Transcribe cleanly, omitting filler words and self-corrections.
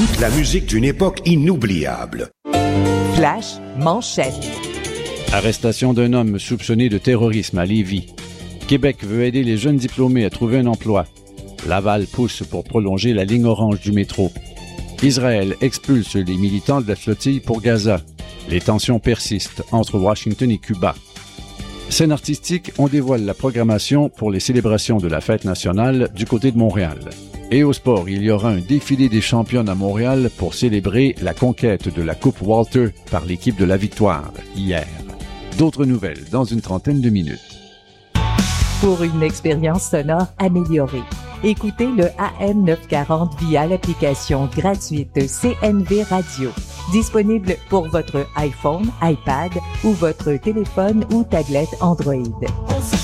Toute la musique d'une époque inoubliable. Flash manchette. Arrestation d'un homme soupçonné de terrorisme à Lévis. Québec veut aider les jeunes diplômés à trouver un emploi. Laval pousse pour prolonger la ligne orange du métro. Israël expulse les militants de la flottille pour Gaza. Les tensions persistent entre Washington et Cuba. Scène artistique, on dévoile la programmation pour les célébrations de la fête nationale du côté de Montréal. Et au sport, il y aura un défilé des championnes à Montréal pour célébrer la conquête de la Coupe Walter par l'équipe de la Victoire, hier. D'autres nouvelles dans une trentaine de minutes. Pour une expérience sonore améliorée, écoutez le AM 940 via l'application gratuite CNV Radio. Disponible pour votre iPhone, iPad ou votre téléphone ou tablette Android.